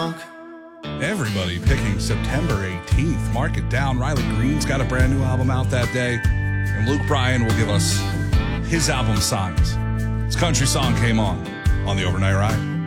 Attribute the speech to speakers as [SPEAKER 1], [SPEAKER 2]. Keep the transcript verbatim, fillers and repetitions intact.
[SPEAKER 1] Everybody picking September eighteenth. Mark it down. Riley Green's got a brand new album out that day. And Luke Bryan will give us his album Signs. This country song came on on the Overnight Ride.